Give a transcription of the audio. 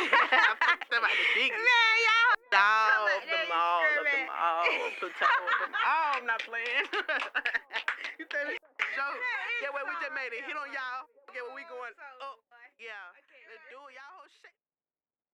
Step out the diggity. Man, y'all. Dog, the mall, platoon. Oh, I'm not playing. You tell me joke. Yeah, well, we just made a hit on y'all. Yeah, well, we going up. Yeah. Let's do it. Y'all whole shit.